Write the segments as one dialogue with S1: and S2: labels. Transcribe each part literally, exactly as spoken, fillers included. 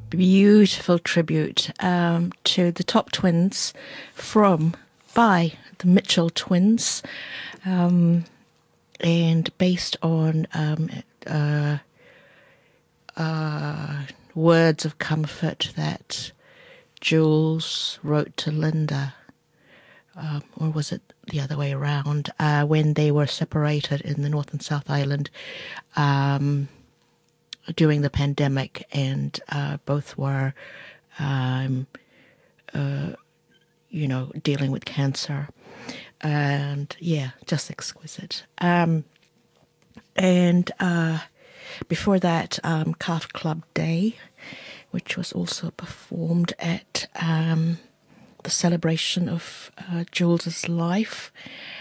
S1: beautiful tribute um, to the Top Twins from, by the Mitchell Twins, um, and based on um, uh, uh, words of comfort that Jules wrote to Linda, um, or was it the other way around, uh, when they were separated in the North and South Island um, during the pandemic, and uh, both were, um, uh, you know, dealing with cancer. And yeah, just exquisite. Um, and uh, before that, um, Calf Club Day, which was also performed at um, the celebration of uh, Jules's life,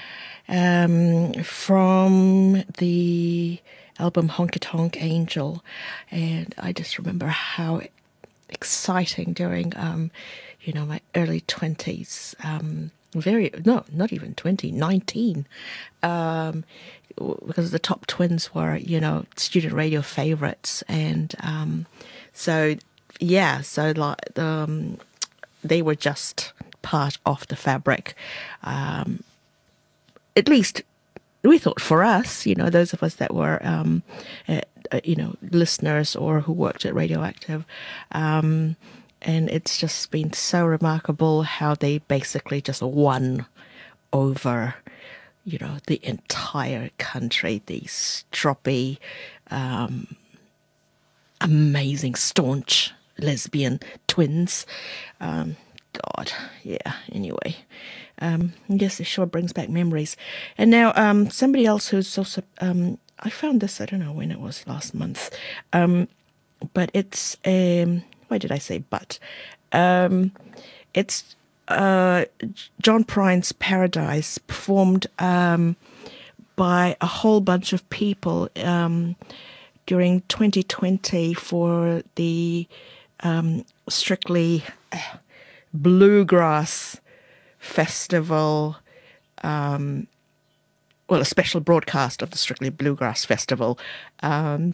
S1: um, from the album Honky Tonk Angel. And I just remember how exciting during, um, you know, my early twenties, um, very, no, not even twenty, nineteen, um, because the Top Twins were, you know, student radio favorites. And um, so, yeah, so like um, they were just part of the fabric. Um, at least we thought for us, you know, those of us that were, um, uh, uh, you know, listeners or who worked at Radioactive. Um, and it's just been so remarkable how they basically just won over, you know, the entire country. These stroppy, um, amazing, staunch lesbian twins. Um, God, yeah, anyway. Um, yes, it sure brings back memories. And now um, somebody else who's also, um, I found this, I don't know when it was, last month, um, but it's, um, why did I say but? Um, it's uh, John Prine's Paradise, performed um, by a whole bunch of people um, during twenty twenty for the um, Strictly Bluegrass Festival, um, well, a special broadcast of the Strictly Bluegrass Festival, um,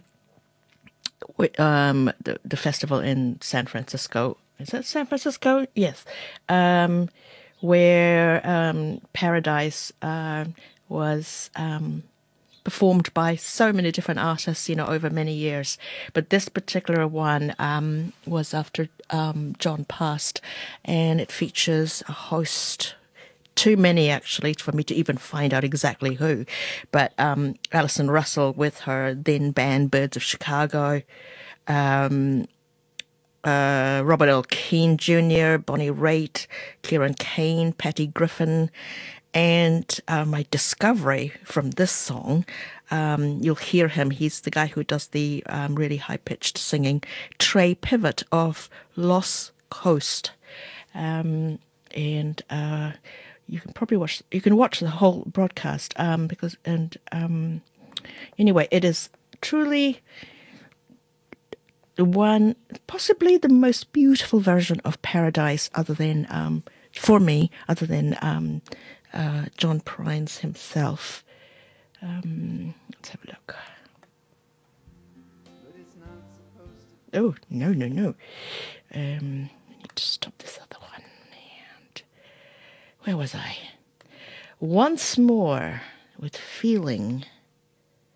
S1: um, the, the festival in San Francisco. Is that San Francisco? Yes. Um, where um, Paradise uh, was um, performed by so many different artists, you know, over many years. But this particular one um, was after um, John passed, and it features a host, too many actually for me to even find out exactly who, but um, Alison Russell with her then band Birds of Chicago, um, uh, Robert L. Keane Junior, Bonnie Raitt, Kieran Kane, Patty Griffin, and uh, my discovery from this song, um, you'll hear him, he's the guy who does the um, really high-pitched singing, Trey Pivot of Lost Coast. Um, and uh, you can probably watch, you can watch the whole broadcast, um, because, and um, anyway, it is truly the one, possibly the most beautiful version of Paradise, other than, um, for me, other than um, uh, John Prines himself. Um, let's have a look. Oh, no, no, no. Um, I need to stop this other one. And where was I? Once More with Feeling.